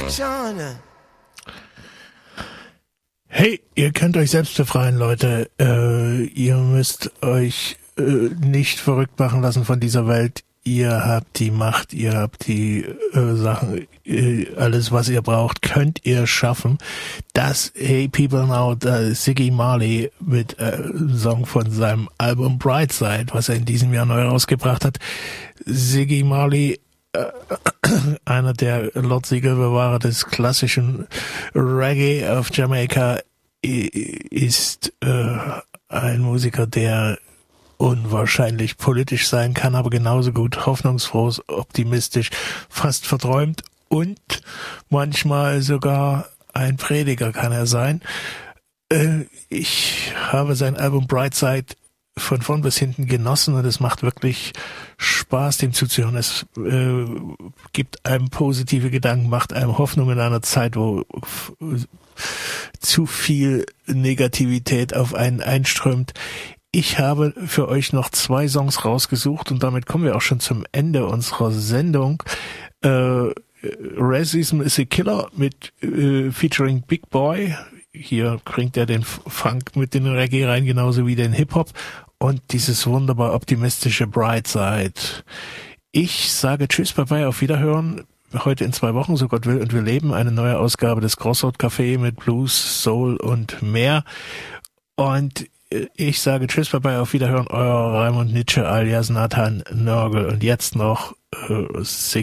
Hey, ihr könnt euch selbst befreien, Leute. Ihr müsst euch nicht verrückt machen lassen von dieser Welt. Ihr habt die Macht, ihr habt die Sachen, alles, was ihr braucht, könnt ihr schaffen. Das Hey People Now, Ziggy Marley mit Song von seinem Album Brightside, was er in diesem Jahr neu rausgebracht hat. Ziggy Marley, einer der Lord Siegelbewahrer des klassischen Reggae auf Jamaika, ist ein Musiker, der unwahrscheinlich politisch sein kann, aber genauso gut hoffnungsfroh, optimistisch, fast verträumt und manchmal sogar ein Prediger kann er sein. Ich habe sein Album Brightside von vorn bis hinten genossen und es macht wirklich Spaß, dem zuzuhören. Es gibt einem positive Gedanken, macht einem Hoffnung in einer Zeit, wo zu viel Negativität auf einen einströmt. Ich habe für euch noch 2 Songs rausgesucht und damit kommen wir auch schon zum Ende unserer Sendung. Racism is a Killer mit featuring Big Boy. Hier bringt er den Funk mit den Reggae rein, genauso wie den Hip-Hop. Und dieses wunderbar optimistische Brightside. Ich sage Tschüss, Bye-bye, auf Wiederhören. Heute in 2 Wochen, so Gott will und wir leben, eine neue Ausgabe des Crossroad Café mit Blues, Soul und mehr. Und ich sage Tschüss, Bye-bye, auf Wiederhören, euer Raimund Nitsche alias Nathan Nörgel. Und jetzt noch